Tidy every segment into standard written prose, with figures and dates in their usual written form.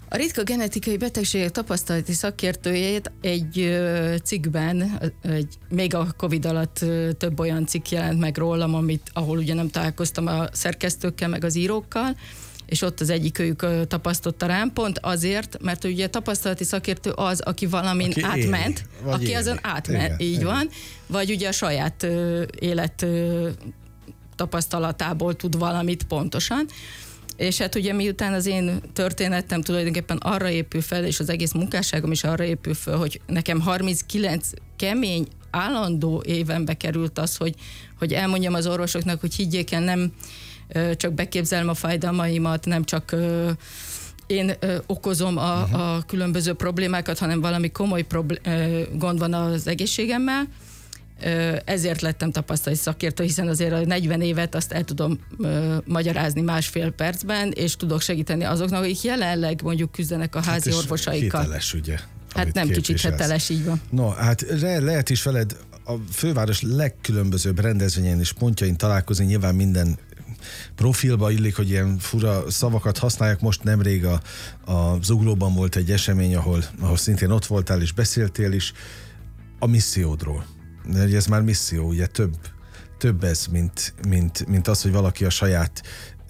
A ritka genetikai betegségek tapasztalati szakértőjét egy cikkben, még a Covid alatt több olyan cikk jelent meg rólam, ahol ugye nem találkoztam a szerkesztőkkel, meg az írókkal, és ott az egyikőjük tapasztotta rám, pont azért, mert ugye tapasztalati szakértő az, aki valamin átment, aki azon átment, így van, vagy ugye a saját élet tapasztalatából tud valamit pontosan. És hát ugye miután az én történetem tulajdonképpen arra épül fel, és az egész munkásságom is arra épül fel, hogy nekem 39 kemény, állandó évenbe került az, hogy elmondjam az orvosoknak, hogy higgyék el, nem csak beképzelem a fájdalmaimat, nem csak én okozom a különböző problémákat, hanem valami komoly gond van az egészségemmel. Ezért lettem tapasztalati szakértő, hiszen azért a 40 évet azt el tudom magyarázni másfél percben, és tudok segíteni azoknak, akik jelenleg mondjuk küzdenek a házi orvosaikkal. Hiteles, ugye? Hát nem kicsit hiteles, így van. No, hát lehet is veled a főváros legkülönbözőbb rendezvényen és pontjain találkozni, nyilván minden profilba illik, hogy ilyen fura szavakat használják. Most nemrég a Zuglóban volt egy esemény, ahol szintén ott voltál és beszéltél is a missziódról. De ez már misszió, ugye több ez, mint az, hogy valaki a saját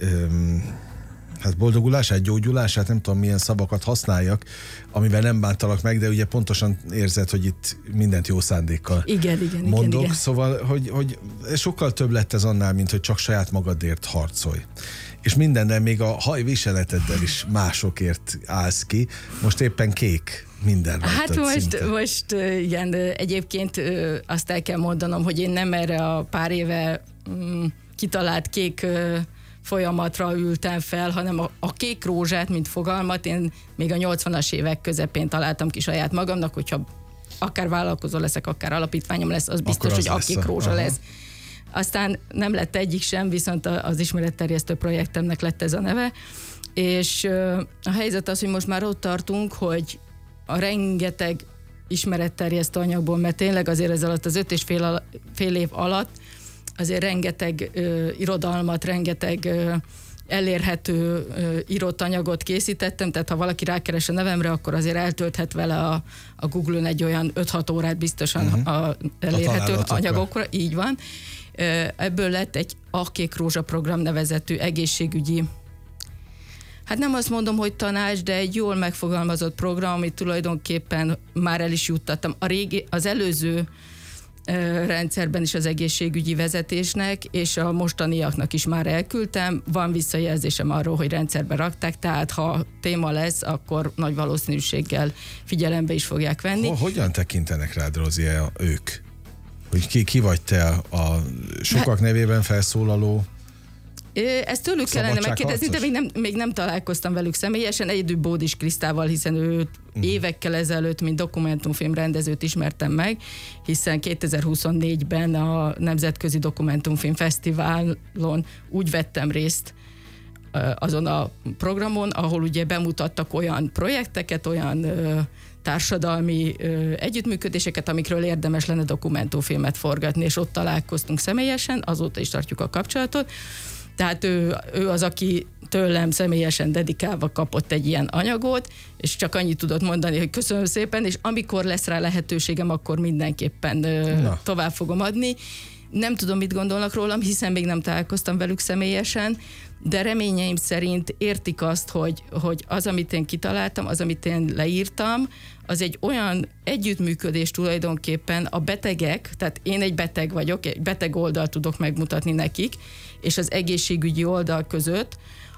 boldogulását, gyógyulását, nem tudom milyen szavakat használjak, amivel nem bántalak meg, de ugye pontosan érzed, hogy itt mindent jó szándékkal mondok. Igen. Szóval, hogy sokkal több lett ez annál, mint hogy csak saját magadért harcolj. És mindennel, még a hajviseleteddel is másokért állsz ki. Most éppen kék minden. Hát most igen, egyébként azt el kell mondanom, hogy én nem erre a pár éve kitalált kék folyamatra ültem fel, hanem a kék rózsát, mint fogalmat, én még a 80-as évek közepén találtam ki saját magamnak, hogyha akár vállalkozó leszek, akár alapítványom lesz, az biztos, hogy a kék rózsa lesz. Aztán nem lett egyik sem, viszont az ismeretterjesztő projektemnek lett ez a neve, és a helyzet az, hogy most már ott tartunk, hogy a rengeteg ismeretterjesztő anyagból, mert tényleg azért ez alatt az 5,5 év alatt azért rengeteg irodalmat, rengeteg elérhető írott anyagot készítettem, tehát ha valaki rákeres a nevemre, akkor azért eltölthet vele a Google-on egy olyan 5-6 órát biztosan elérhető anyagokra, így van. Ebből lett egy A Kék Rózsa program nevezetű egészségügyi, hát nem azt mondom, hogy tanács, de egy jól megfogalmazott program, amit tulajdonképpen már el is juttattam. Az előző rendszerben is az egészségügyi vezetésnek, és a mostaniaknak is már elküldtem. Van visszajelzésem arról, hogy rendszerbe rakták, tehát ha téma lesz, akkor nagy valószínűséggel figyelembe is fogják venni. Hogyan tekintenek rád, Rozi, ők? Hogy ki vagy te a sokak nevében felszólaló? Ezt tőlük kellene megkérdezni, de még nem találkoztam velük személyesen, egyedül Bódis Krisztával, hiszen őt évekkel ezelőtt, mint dokumentumfilm rendezőt ismertem meg, hiszen 2024-ben a Nemzetközi Dokumentumfilm Fesztiválon úgy vettem részt azon a programon, ahol ugye bemutattak olyan projekteket, olyan társadalmi együttműködéseket, amikről érdemes lenne dokumentumfilmet forgatni, és ott találkoztunk személyesen, azóta is tartjuk a kapcsolatot. Tehát ő az, aki tőlem személyesen dedikálva kapott egy ilyen anyagot, és csak annyit tudott mondani, hogy köszönöm szépen, és amikor lesz rá lehetőségem, akkor mindenképpen tovább fogom adni. Nem tudom, mit gondolnak rólam, hiszen még nem találkoztam velük személyesen, de reményeim szerint értik azt, hogy az, amit én kitaláltam, az, amit én leírtam, az egy olyan együttműködés tulajdonképpen a betegek, tehát én egy beteg vagyok, egy beteg oldalt tudok megmutatni nekik, és az egészségügyi oldal között,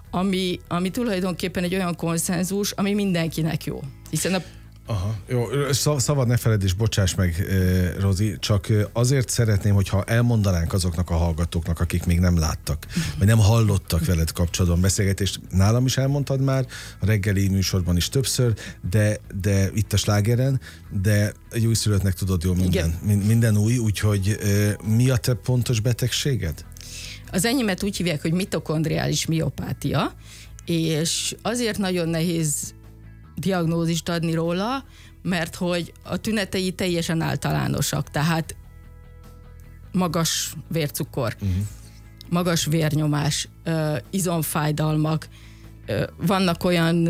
ami tulajdonképpen egy olyan konszenzus, ami mindenkinek jó. Hiszen Aha, jó, szabad ne feled és bocsáss meg, Rozi, csak azért szeretném, hogyha elmondanánk azoknak a hallgatóknak, akik még nem láttak, vagy nem hallottak veled kapcsolatban beszélgetést. Nálam is elmondtad már, a reggeli műsorban is többször, de itt a Slágeren, de egy újszülöttnek tudod jól minden új, úgyhogy mi a te pontos betegséged? Az enyémet úgy hívják, hogy mitokondriális miopátia, és azért nagyon nehéz diagnózist adni róla, mert hogy a tünetei teljesen általánosak, tehát magas vércukor, magas vérnyomás, izomfájdalmak, vannak olyan